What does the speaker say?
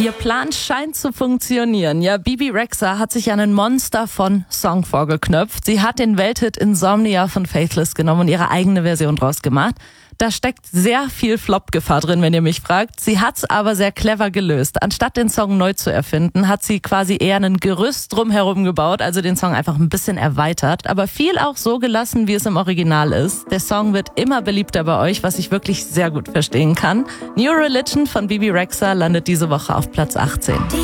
Ihr Plan scheint zu funktionieren. Ja, Bebe Rexha hat sich einen Monster von Song vorgeknöpft. Sie hat den Welthit Insomnia von Faithless genommen und ihre eigene Version draus gemacht. Da steckt sehr viel Flop-Gefahr drin, wenn ihr mich fragt. Sie hat's aber sehr clever gelöst. Anstatt den Song neu zu erfinden, hat sie quasi eher ein Gerüst drumherum gebaut, also den Song einfach ein bisschen erweitert, aber viel auch so gelassen, wie es im Original ist. Der Song wird immer beliebter bei euch, was ich wirklich sehr gut verstehen kann. New Religion von Bebe Rexha landet diese Woche auf Platz 18.